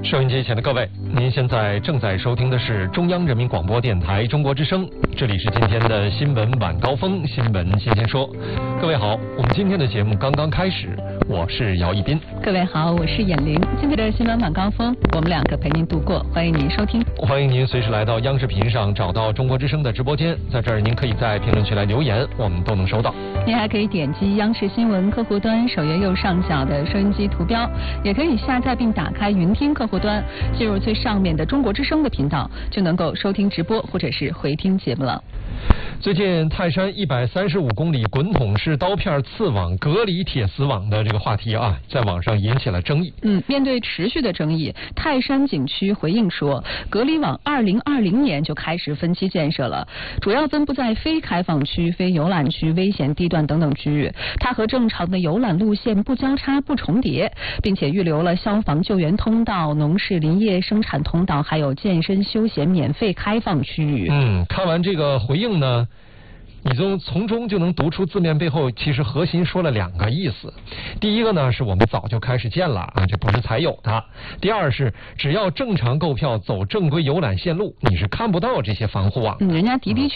收音机前的各位，您现在正在收听的是中央人民广播电台中国之声，这里是今天的新闻晚高峰，新闻先先说。各位好，我们今天的节目刚刚开始，我是姚一斌。 各位好，我是闫玲。今天的新闻晚高峰，我们两个陪您度过，欢迎您收听。 欢迎您随时来到央视频上找到中国之声的直播间，在这儿您可以在评论区来留言，我们都能收到。 您还可以点击央视新闻客户端首页右上角的收音机图标，也可以下载并打开云听客户端，进入最上面的中国之声的频道，就能够收听直播或者是回听节目了。 最近泰山135公里滚筒式刀片刺网隔离铁丝网的这个话题啊，在网上引起了争议。 面对持续的争议，泰山景区回应说，隔离网2020年就开始分期建设了，主要分布在非开放区、非游览区、危险地段等等区域。它和正常的游览路线不交叉、不重叠，并且预留了消防救援通道、农事林业生产通道，还有健身休闲免费开放区域。 看完这个回应呢，你从中就能读出字面背后其实核心说了两个意思。第一个呢，是我们早就开始建了啊，这不是才有的。第二是只要正常购票走正规游览线路，你是看不到这些防护网。 人家的